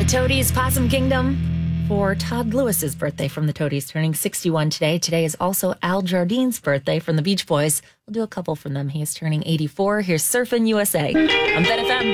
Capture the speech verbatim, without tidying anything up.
Toadies Possum Kingdom for Todd Lewis's birthday from the Toadies, turning sixty-one today. Today is also Al Jardine's birthday from the Beach Boys. We'll do a couple from them. He is turning eighty-four. Here's Surfin' U S A on Ben F M.